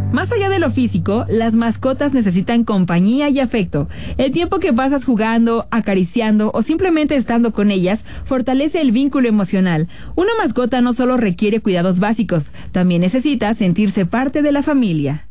Más allá de lo físico, las mascotas necesitan compañía y afecto. El tiempo que pasas jugando, acariciando o simplemente estando con ellas fortalece el vínculo emocional. Una mascota no solo requiere cuidados básicos, también necesita sentirse parte de la familia.